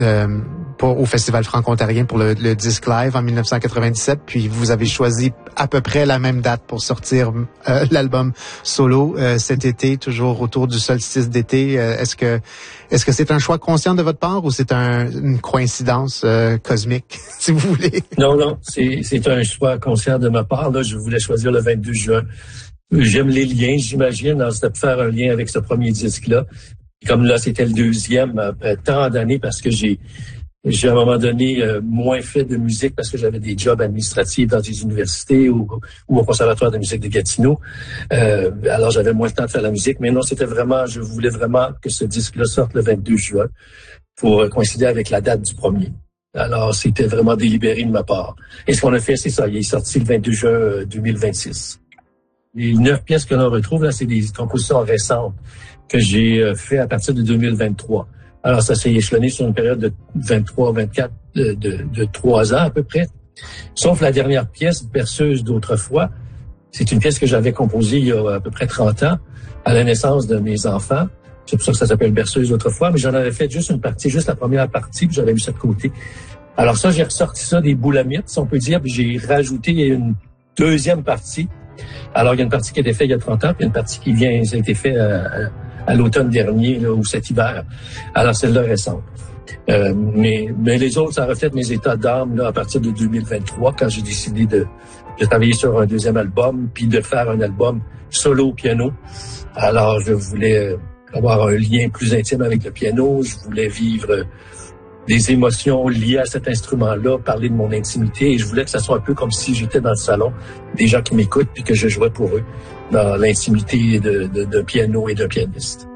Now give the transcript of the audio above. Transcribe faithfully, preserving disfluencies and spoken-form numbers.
euh, pour, au Festival franco-ontarien pour le, le disque live en dix-neuf cent quatre-vingt-dix-sept, puis vous avez choisi à peu près la même date pour sortir euh, l'album solo euh, cet été, toujours autour du solstice d'été. Euh, est-ce que est-ce que c'est un choix conscient de votre part ou c'est un, une coïncidence euh, cosmique, si vous voulez? Non, non, c'est, c'est un choix conscient de ma part. Là, je voulais choisir le vingt-deux juin. J'aime les liens, j'imagine, c'était pour faire un lien avec ce premier disque-là. Et comme là, c'était le deuxième, après tant d'années, parce que j'ai J'ai à un moment donné euh, moins fait de musique parce que j'avais des jobs administratifs dans des universités ou, ou au Conservatoire de musique de Gatineau. Euh, alors j'avais moins le temps de faire la musique. Mais non, c'était vraiment, je voulais vraiment que ce disque-là sorte le vingt-deux juin pour coïncider avec la date du premier. Alors c'était vraiment délibéré de ma part. Et ce qu'on a fait, c'est ça. Il est sorti le vingt-deux juin deux mille vingt-six. Les neuf pièces que l'on retrouve là, c'est des compositions récentes que j'ai fait à partir de deux mille vingt-trois. Alors, ça s'est échelonné sur une période de vingt-trois, vingt-quatre, de, de, de trois ans à peu près. Sauf la dernière pièce, Berceuse d'autrefois. C'est une pièce que j'avais composée il y a à peu près trente ans, à la naissance de mes enfants. C'est pour ça que ça s'appelle Berceuse d'autrefois, mais j'en avais fait juste une partie, juste la première partie, puis j'avais mis ça de côté. Alors ça, j'ai ressorti ça des boulamites, si on peut dire, puis j'ai rajouté une deuxième partie. Alors, il y a une partie qui a été faite il y a trente ans, puis il y a une partie qui vient, ça a été fait à, à, à l'automne dernier, là, ou cet hiver. Alors, celle-là récente. Euh, mais, mais les autres, ça reflète mes états d'âme là, à partir de deux mille vingt-trois, quand j'ai décidé de, de travailler sur un deuxième album, puis de faire un album solo piano. Alors, je voulais avoir un lien plus intime avec le piano. Je voulais vivre des émotions liées à cet instrument-là, parler de mon intimité. Et je voulais que ça soit un peu comme si j'étais dans le salon, des gens qui m'écoutent, puis que je jouais pour eux dans l'intimité de, de, de piano et d'un pianiste.